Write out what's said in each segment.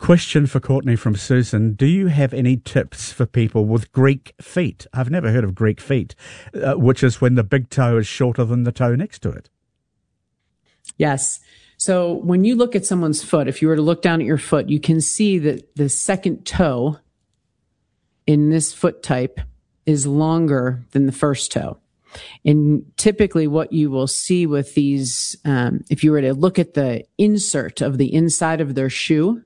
Question for Courtney from Susan. Do you have any tips for people with Greek feet? I've never heard of Greek feet, which is when the big toe is shorter than the toe next to it. Yes. So when you look at someone's foot, if you were to look down at your foot, you can see that the second toe in this foot type is longer than the first toe. And typically what you will see with these, if you were to look at the insert of the inside of their shoe,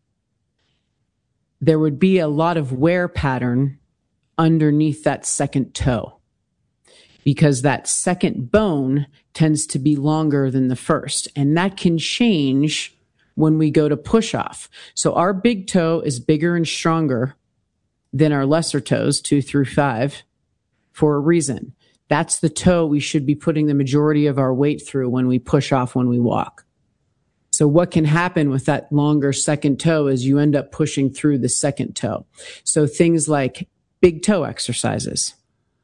there would be a lot of wear pattern underneath that second toe because that second bone tends to be longer than the first. And that can change when we go to push off. So our big toe is bigger and stronger than our lesser toes, 2 through 5, for a reason. That's the toe we should be putting the majority of our weight through when we push off when we walk. So what can happen with that longer second toe is you end up pushing through the second toe. So things like big toe exercises,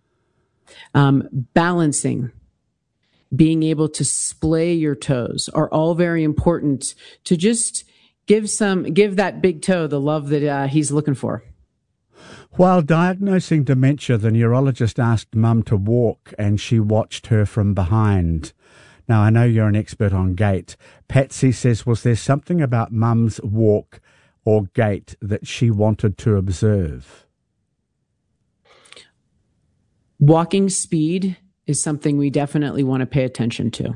balancing, being able to splay your toes are all very important to just give that big toe the love that he's looking for. While diagnosing dementia, the neurologist asked Mum to walk and she watched her from behind. Now, I know you're an expert on gait. Patsy says, was there something about Mum's walk or gait that she wanted to observe? Walking speed is something we definitely want to pay attention to.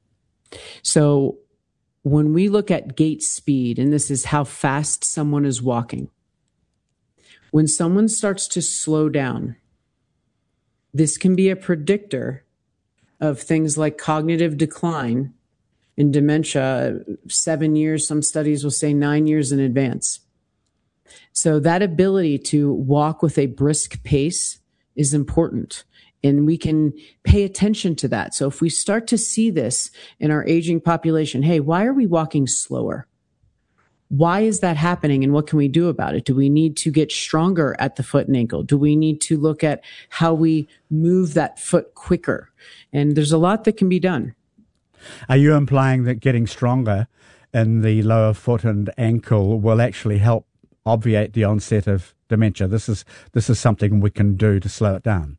So when we look at gait speed, and this is how fast someone is walking, when someone starts to slow down, this can be a predictor of things like cognitive decline in dementia, 7 years, some studies will say 9 years in advance. So that ability to walk with a brisk pace is important. And we can pay attention to that. So if we start to see this in our aging population, hey, why are we walking slower? Why is that happening and what can we do about it? Do we need to get stronger at the foot and ankle? Do we need to look at how we move that foot quicker? And there's a lot that can be done. Are you implying that getting stronger in the lower foot and ankle will actually help obviate the onset of dementia? This is something we can do to slow it down.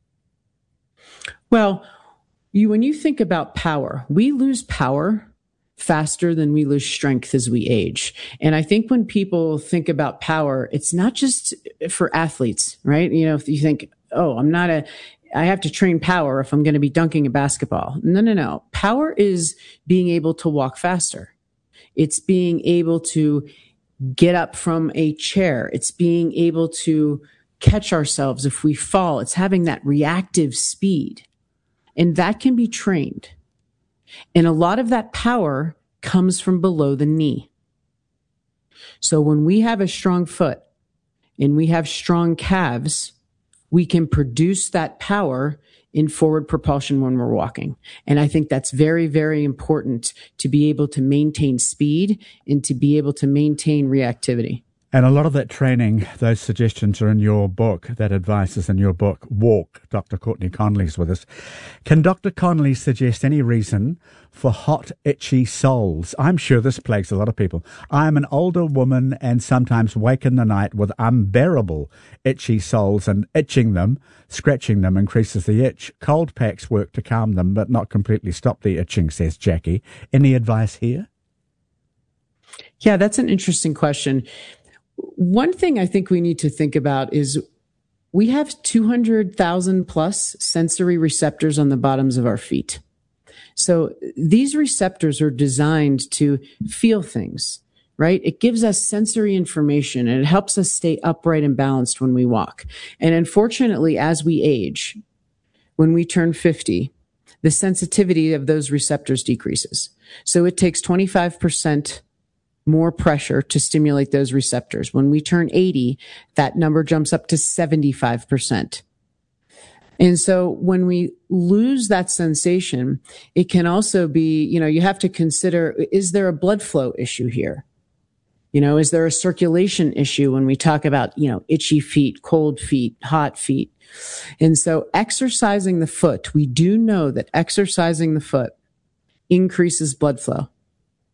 Well, when you think about power, we lose power faster than we lose strength as we age. And I think when people think about power, it's not just for athletes, right? You know, if you think, oh, I have to train power if I'm going to be dunking a basketball. No. Power is being able to walk faster. It's being able to get up from a chair. It's being able to catch ourselves if we fall. It's having that reactive speed. And that can be trained. And a lot of that power comes from below the knee. So when we have a strong foot and we have strong calves, we can produce that power in forward propulsion when we're walking. And I think that's very, very important to be able to maintain speed and to be able to maintain reactivity. And a lot of that training, those suggestions are in your book. That advice is in your book, Walk. Dr. Courtney Conley's with us. Can Dr. Conley suggest any reason for hot, itchy soles? I'm sure this plagues a lot of people. I am an older woman and sometimes wake in the night with unbearable itchy soles, and itching them, scratching them increases the itch. Cold packs work to calm them, but not completely stop the itching, says Jackie. Any advice here? Yeah, that's an interesting question. One thing I think we need to think about is we have 200,000 plus sensory receptors on the bottoms of our feet. So these receptors are designed to feel things, right? It gives us sensory information and it helps us stay upright and balanced when we walk. And unfortunately, as we age, when we turn 50, the sensitivity of those receptors decreases. So it takes 25% more pressure to stimulate those receptors. When we turn 80, that number jumps up to 75%. And so when we lose that sensation, it can also be, you have to consider, is there a blood flow issue here? Is there a circulation issue when we talk about, itchy feet, cold feet, hot feet? And so exercising the foot, we do know that exercising the foot increases blood flow.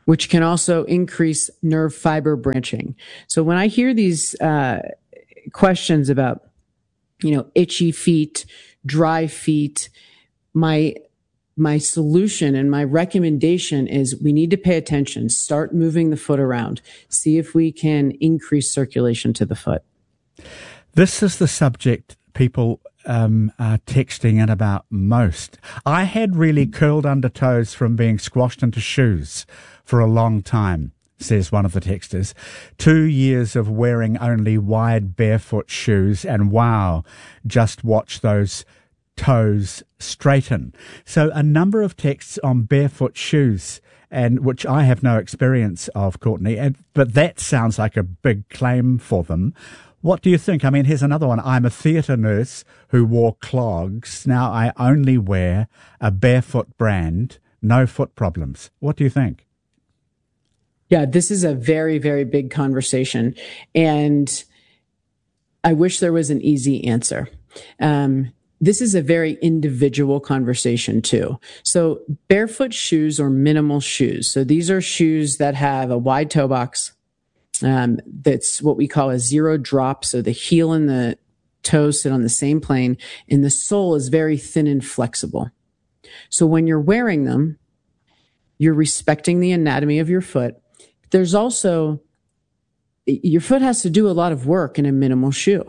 which can also increase nerve fiber branching. So when I hear these questions about, itchy feet, dry feet, my solution and my recommendation is we need to pay attention, start moving the foot around, see if we can increase circulation to the foot. This is the subject people are texting in about most. I had really curled under toes from being squashed into shoes for a long time, says one of the texters. 2 years of wearing only wide barefoot shoes, and wow, just watch those toes straighten. So a number of texts on barefoot shoes, and which I have no experience of, Courtney, but that sounds like a big claim for them. What do you think? I mean, here's another one. I'm a theatre nurse who wore clogs. Now I only wear a barefoot brand. No foot problems. What do you think? Yeah, this is a very, very big conversation. And I wish there was an easy answer. This is a very individual conversation too. So barefoot shoes or minimal shoes. So these are shoes that have a wide toe box. That's what we call a zero drop. So the heel and the toe sit on the same plane, and the sole is very thin and flexible. So when you're wearing them, you're respecting the anatomy of your foot. There's also, your foot has to do a lot of work in a minimal shoe.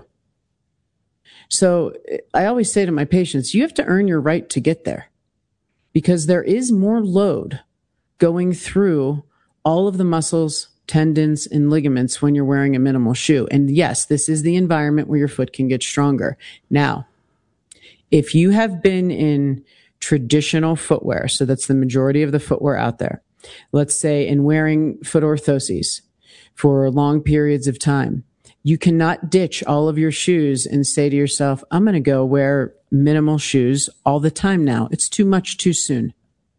So I always say to my patients, you have to earn your right to get there, because there is more load going through all of the muscles, tendons, and ligaments when you're wearing a minimal shoe. And yes, this is the environment where your foot can get stronger. Now, if you have been in traditional footwear, so that's the majority of the footwear out there, let's say in wearing foot orthoses for long periods of time, you cannot ditch all of your shoes and say to yourself, I'm going to go wear minimal shoes all the time now. It's too much too soon.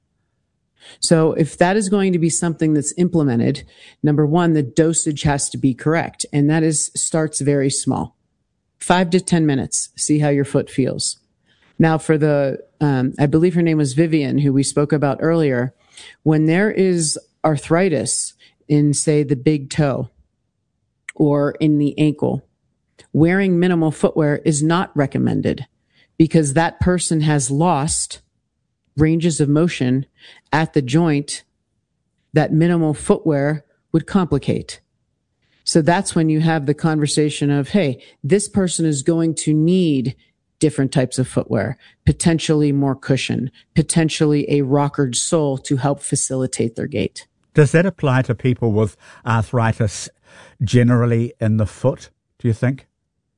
So if that is going to be something that's implemented, number one, the dosage has to be correct. And that starts very small, 5 to 10 minutes. See how your foot feels. Now for I believe her name was Vivian, who we spoke about earlier. When there is arthritis in, say, the big toe or in the ankle, wearing minimal footwear is not recommended, because that person has lost ranges of motion at the joint that minimal footwear would complicate. So that's when you have the conversation of, hey, this person is going to need different types of footwear, potentially more cushion, potentially a rockered sole to help facilitate their gait. Does that apply to people with arthritis generally in the foot, do you think?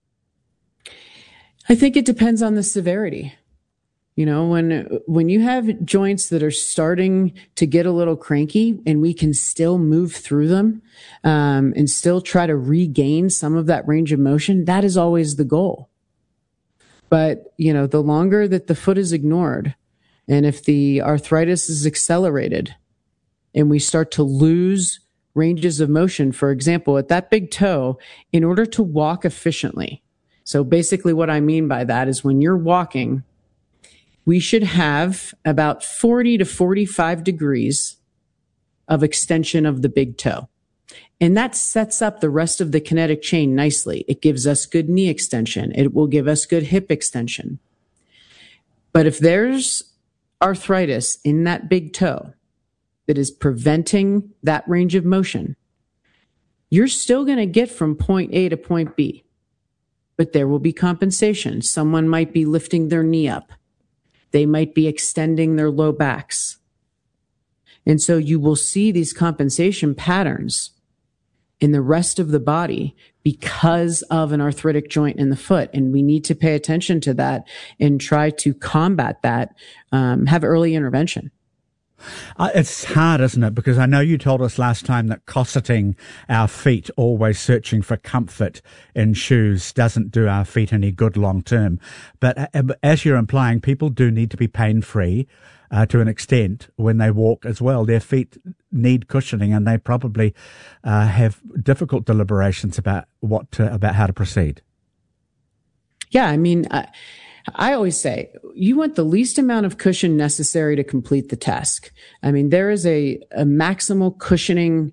I think it depends on the severity. When you have joints that are starting to get a little cranky and we can still move through them and still try to regain some of that range of motion, that is always the goal. But, the longer that the foot is ignored, and if the arthritis is accelerated and we start to lose ranges of motion, for example, at that big toe, in order to walk efficiently. So basically what I mean by that is when you're walking, we should have about 40 to 45 degrees of extension of the big toe. And that sets up the rest of the kinetic chain nicely. It gives us good knee extension. It will give us good hip extension. But if there's arthritis in that big toe that is preventing that range of motion, you're still going to get from point A to point B. But there will be compensation. Someone might be lifting their knee up. They might be extending their low backs. And so you will see these compensation patterns in the rest of the body because of an arthritic joint in the foot. And we need to pay attention to that and try to combat that, have early intervention. It's hard, isn't it? Because I know you told us last time that cosseting our feet, always searching for comfort in shoes, doesn't do our feet any good long term. But as you're implying, people do need to be pain-free to an extent when they walk as well. Their feet need cushioning, and they probably have difficult deliberations about how to proceed. Yeah, I mean, I always say you want the least amount of cushion necessary to complete the task. I mean, there is a maximal cushioning,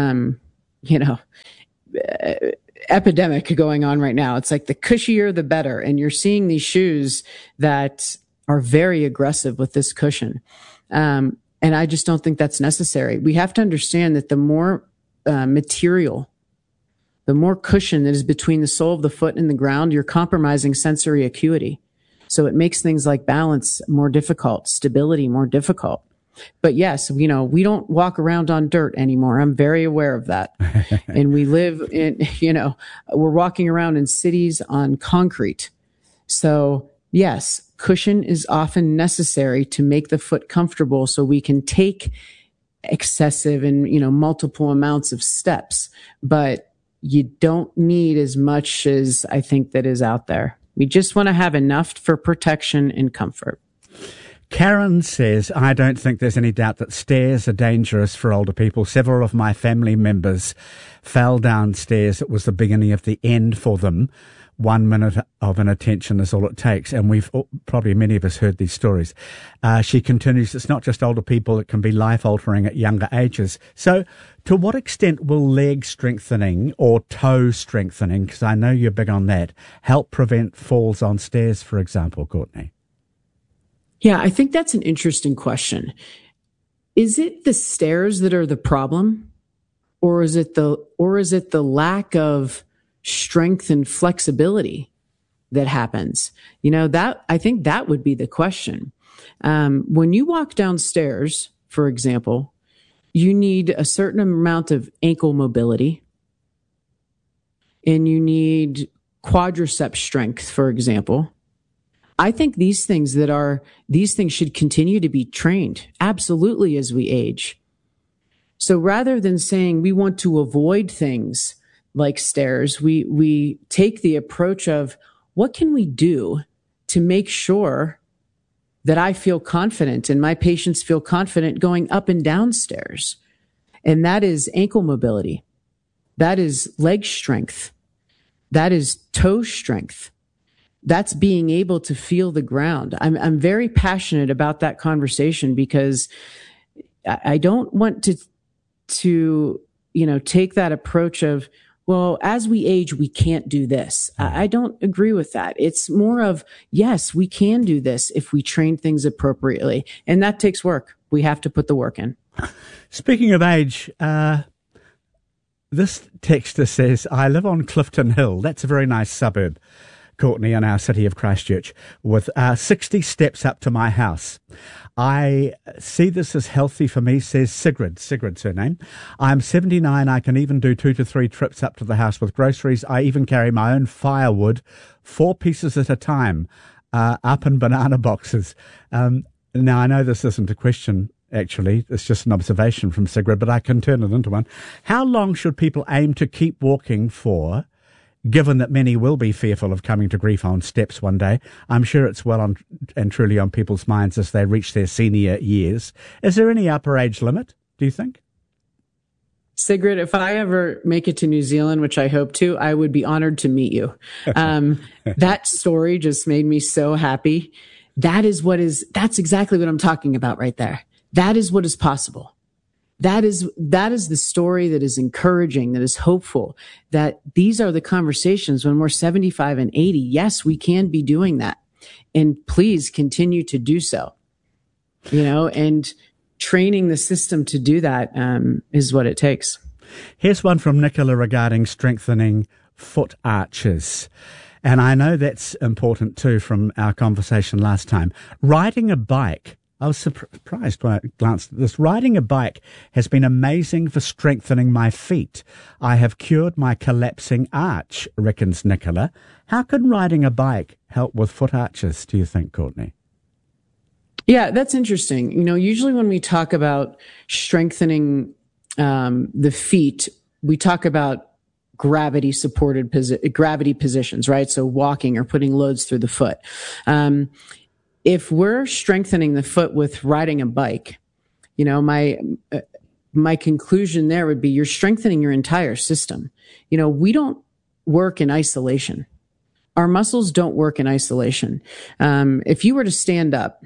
epidemic going on right now. It's like the cushier, the better. And you're seeing these shoes that are very aggressive with this cushion. And I just don't think that's necessary. We have to understand that the more material, the more cushion that is between the sole of the foot and the ground, you're compromising sensory acuity. So it makes things like balance more difficult, stability more difficult. But yes, we don't walk around on dirt anymore. I'm very aware of that. And we live in, we're walking around in cities on concrete. So yes, cushion is often necessary to make the foot comfortable so we can take excessive and, multiple amounts of steps. But you don't need as much as I think that is out there. We just want to have enough for protection and comfort. Karen says, I don't think there's any doubt that stairs are dangerous for older people. Several of my family members fell downstairs. It was the beginning of the end for them. 1 minute of inattention is all it takes. And we've probably many of us heard these stories. She continues, it's not just older people. It can be life-altering at younger ages. So to what extent will leg strengthening or toe strengthening, because I know you're big on that, help prevent falls on stairs, for example, Courtney? Yeah, I think that's an interesting question. Is it the stairs that are the problem, or is it the lack of strength and flexibility that happens? I think that would be the question. When you walk downstairs, for example, you need a certain amount of ankle mobility, and you need quadricep strength, for example. I think these things should continue to be trained absolutely as we age. So rather than saying we want to avoid things like stairs, we take the approach of what can we do to make sure that I feel confident and my patients feel confident going up and down stairs. And that is ankle mobility. That is leg strength. That is toe strength. That's being able to feel the ground. I'm very passionate about that conversation because I don't want to take that approach of, well, as we age, we can't do this. I don't agree with that. It's more of, yes, we can do this if we train things appropriately. And that takes work. We have to put the work in. Speaking of age, this texter says, I live on Clifton Hill. That's a very nice suburb, Courtney, in our city of Christchurch, with 60 steps up to my house. I see this as healthy for me, says Sigrid's her name. I'm 79. I can even do 2 to 3 trips up to the house with groceries. I even carry my own firewood, 4 pieces at a time, up in banana boxes. Now, I know this isn't a question, actually. It's just an observation from Sigrid, but I can turn it into one. How long should people aim to keep walking for, given that many will be fearful of coming to grief on steps one day? I'm sure it's well and truly on people's minds as they reach their senior years. Is there any upper age limit, do you think? Sigrid, if I ever make it to New Zealand, which I hope to, I would be honored to meet you. That story just made me so happy. That's exactly what I'm talking about right there. That is what is possible. That is the story that is encouraging, that is hopeful, that these are the conversations when we're 75 and 80. Yes, we can be doing that. And please continue to do so, and training the system to do that is what it takes. Here's one from Nicola regarding strengthening foot arches. And I know that's important too from our conversation last time. Riding a bike. I was surprised when I glanced at this. Riding a bike has been amazing for strengthening my feet. I have cured my collapsing arch, reckons Nicola. How can riding a bike help with foot arches, do you think, Courtney? Yeah, that's interesting. Usually when we talk about strengthening the feet, we talk about gravity positions, right? So walking or putting loads through the foot. If we're strengthening the foot with riding a bike, my conclusion there would be you're strengthening your entire system. We don't work in isolation. our muscles don't work in isolation. If you were to stand up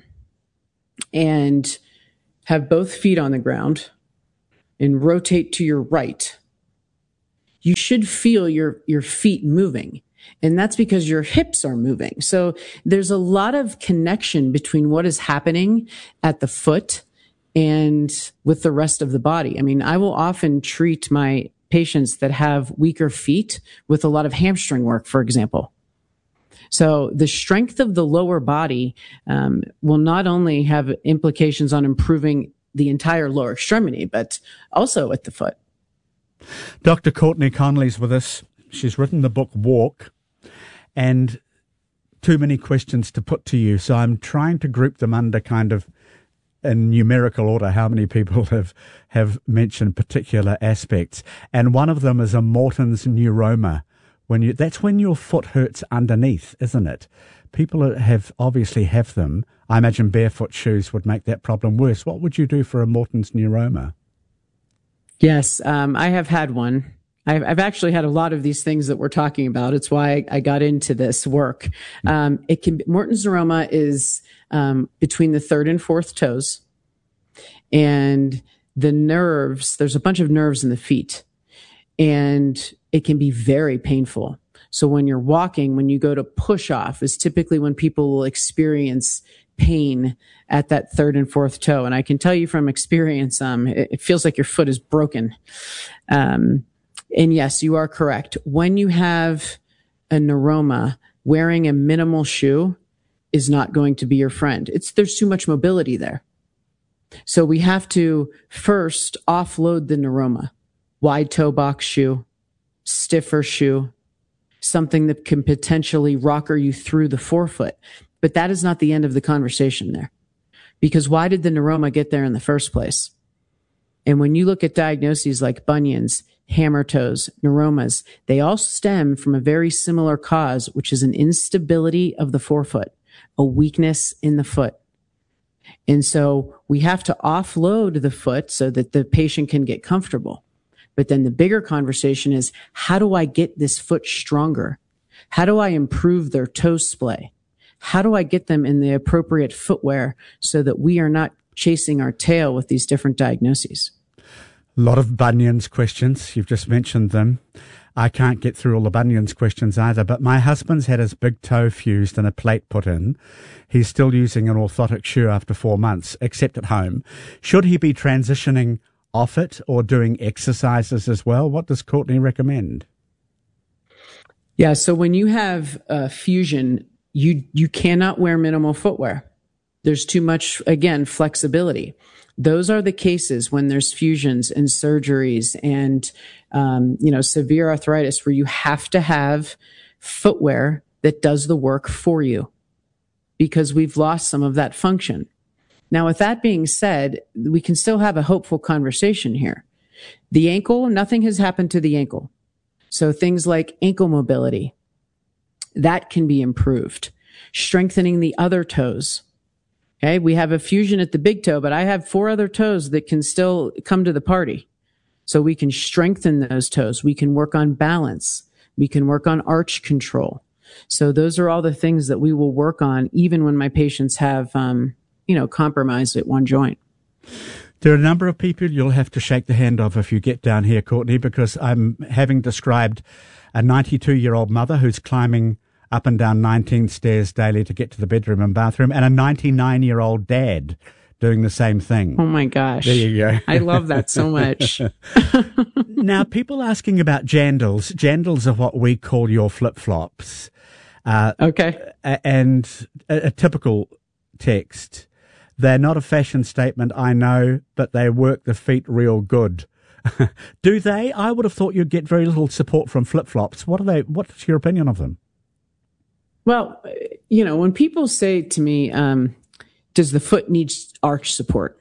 and have both feet on the ground and rotate to your right, you should feel your feet moving. And that's because your hips are moving. So there's a lot of connection between what is happening at the foot and with the rest of the body. I mean, I will often treat my patients that have weaker feet with a lot of hamstring work, for example. So the strength of the lower body will not only have implications on improving the entire lower extremity, but also at the foot. Dr. Courtney Conley's with us. She's written the book Walk, and too many questions to put to you. So I'm trying to group them under kind of in numerical order, how many people have mentioned particular aspects. And one of them is a Morton's neuroma. That's when your foot hurts underneath, isn't it? People obviously have them. I imagine barefoot shoes would make that problem worse. What would you do for a Morton's neuroma? Yes, I have had one. I've actually had a lot of these things that we're talking about. It's why I got into this work. Morton's neuroma is between the third and fourth toes, and the nerves. There's a bunch of nerves in the feet, and it can be very painful. So when you're walking, when you go to push off, is typically when people will experience pain at that third and fourth toe. And I can tell you from experience, it feels like your foot is broken. And yes, you are correct. When you have a neuroma, wearing a minimal shoe is not going to be your friend. There's too much mobility there. So we have to first offload the neuroma. Wide toe box shoe, stiffer shoe, something that can potentially rocker you through the forefoot. But that is not the end of the conversation there. Because why did the neuroma get there in the first place? And when you look at diagnoses like bunions, hammer toes, neuromas, they all stem from a very similar cause, which is an instability of the forefoot, a weakness in the foot. And so we have to offload the foot so that the patient can get comfortable. But then the bigger conversation is, how do I get this foot stronger? How do I improve their toe splay? How do I get them in the appropriate footwear so that we are not chasing our tail with these different diagnoses? A lot of bunions questions. You've just mentioned them. I can't get through all the bunions questions either, but my husband's had his big toe fused and a plate put in. He's still using an orthotic shoe after 4 months, except at home. Should he be transitioning off it or doing exercises as well? What does Courtney recommend? Yeah, so when you have fusion, you cannot wear minimal footwear. There's too much, again, flexibility. Those are the cases when there's fusions and surgeries and, severe arthritis where you have to have footwear that does the work for you because we've lost some of that function. Now, with that being said, we can still have a hopeful conversation here. The ankle, nothing has happened to the ankle. So things like ankle mobility, that can be improved. Strengthening the other toes. Okay, we have a fusion at the big toe, but I have 4 other toes that can still come to the party. So we can strengthen those toes. We can work on balance. We can work on arch control. So those are all the things that we will work on even when my patients have, compromised at one joint. There are a number of people you'll have to shake the hand of if you get down here, Courtney, because I'm having described a 92-year-old mother who's climbing up and down 19 stairs daily to get to the bedroom and bathroom, and a 99-year-old dad doing the same thing. Oh, my gosh. There you go. I love that so much. Now, people asking about jandals. Jandals are what we call your flip-flops. Okay. And a typical text. They're not a fashion statement, I know, but they work the feet real good. Do they? I would have thought you'd get very little support from flip-flops. What are they? What's your opinion of them? Well, when people say to me, does the foot need arch support?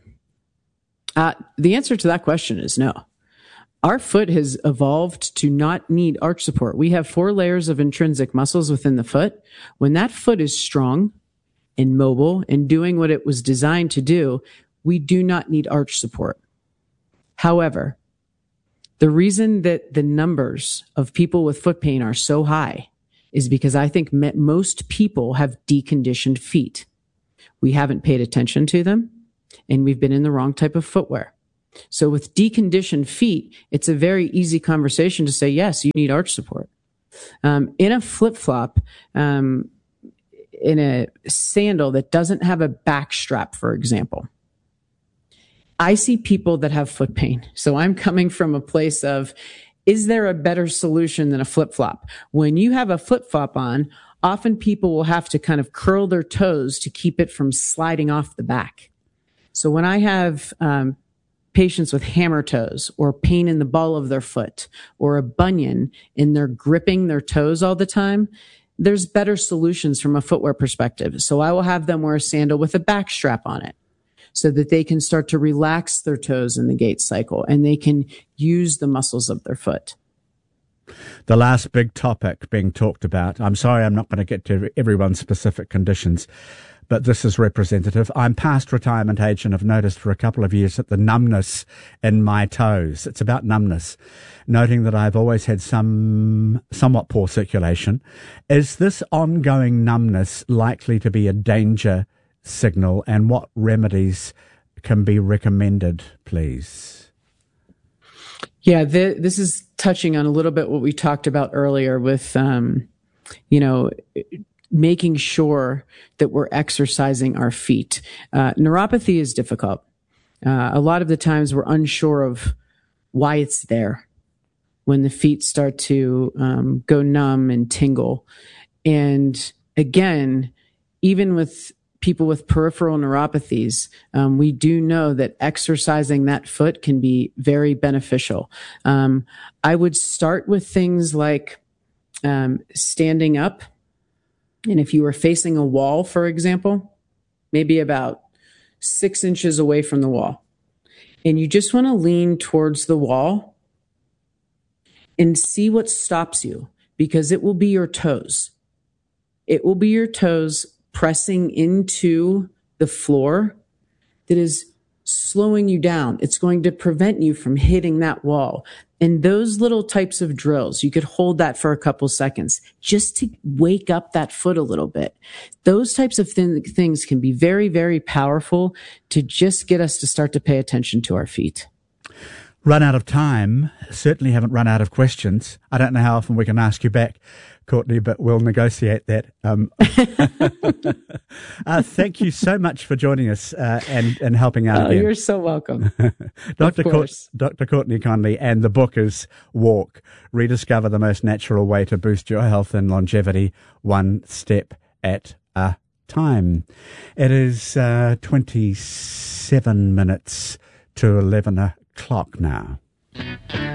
The answer to that question is no. Our foot has evolved to not need arch support. We have 4 layers of intrinsic muscles within the foot. When that foot is strong and mobile and doing what it was designed to do, we do not need arch support. However, the reason that the numbers of people with foot pain are so high is because I think most people have deconditioned feet. We haven't paid attention to them, and we've been in the wrong type of footwear. So with deconditioned feet, it's a very easy conversation to say, yes, you need arch support. In a flip-flop, in a sandal that doesn't have a back strap, for example, I see people that have foot pain. So I'm coming from a place of, is there a better solution than a flip-flop? When you have a flip-flop on, often people will have to kind of curl their toes to keep it from sliding off the back. So when I have patients with hammer toes or pain in the ball of their foot or a bunion and they're gripping their toes all the time, there's better solutions from a footwear perspective. So I will have them wear a sandal with a back strap on it so that they can start to relax their toes in the gait cycle and they can use the muscles of their foot. The last big topic being talked about, I'm sorry I'm not going to get to everyone's specific conditions, but this is representative. I'm past retirement age and have noticed for a couple of years that the numbness in my toes, it's about numbness, noting that I've always had somewhat poor circulation. Is this ongoing numbness likely to be a danger signal, and what remedies can be recommended, please? Yeah, this is touching on a little bit what we talked about earlier with, making sure that we're exercising our feet. Neuropathy is difficult. A lot of the times we're unsure of why it's there when the feet start to go numb and tingle. And again, even with people with peripheral neuropathies, we do know that exercising that foot can be very beneficial. I would start with things like standing up. And if you were facing a wall, for example, maybe about 6 inches away from the wall, and you just want to lean towards the wall and see what stops you, because it will be your toes. It will be your toes pressing into the floor that is slowing you down. It's going to prevent you from hitting that wall. And those little types of drills, you could hold that for a couple seconds just to wake up that foot a little bit. Those types of things can be very, very powerful to just get us to start to pay attention to our feet. Run out of time. Certainly haven't run out of questions. I don't know how often we can ask you back, Courtney, but we'll negotiate that. Thank you so much for joining us and helping out again. You're so welcome. Dr. Courtney Conley, and the book is Walk, Rediscover the Most Natural Way to Boost Your Health and Longevity, One Step at a Time. It is 27 minutes to 11 o'clock now.